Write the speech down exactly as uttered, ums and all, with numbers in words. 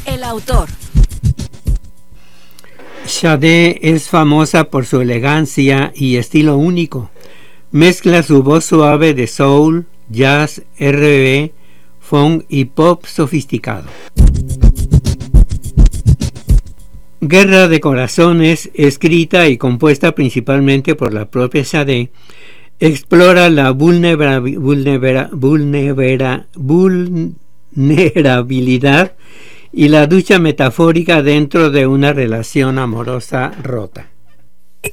El autor. Sade es famosa por su elegancia y estilo único. Mezcla su voz suave de soul, jazz, R and B, funk y pop sofisticado. Guerra de Corazones, escrita y compuesta principalmente por la propia Sade, explora la vulnera, vulnera, vulnera, vulnerabilidad y la lucha metafórica dentro de una relación amorosa rota.